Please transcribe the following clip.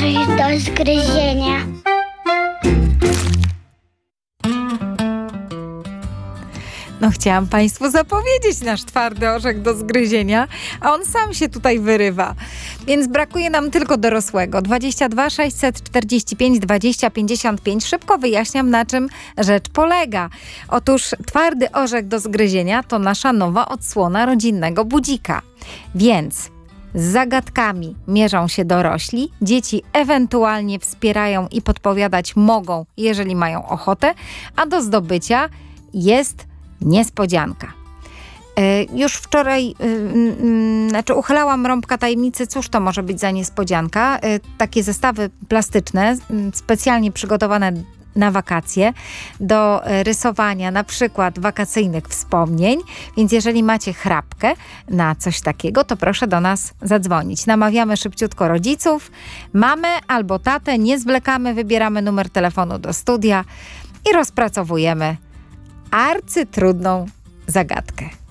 orzech do zgryzienia. No chciałam Państwu zapowiedzieć nasz twardy orzech do zgryzienia, a on sam się tutaj wyrywa. Więc brakuje nam tylko dorosłego. 22 645 20 55. Szybko wyjaśniam, na czym rzecz polega. Otóż twardy orzech do zgryzienia to nasza nowa odsłona rodzinnego budzika. Więc z zagadkami mierzą się dorośli, dzieci ewentualnie wspierają i podpowiadać mogą, jeżeli mają ochotę, a do zdobycia jest niespodzianka. Już wczoraj uchylałam rąbka tajemnicy, cóż to może być za niespodzianka. Takie zestawy plastyczne, specjalnie przygotowane na wakacje, do rysowania na przykład wakacyjnych wspomnień. Więc jeżeli macie chrapkę na coś takiego, to proszę do nas zadzwonić. Namawiamy szybciutko rodziców, mamę albo tatę, nie zwlekamy, wybieramy numer telefonu do studia i rozpracowujemy arcytrudną zagadkę.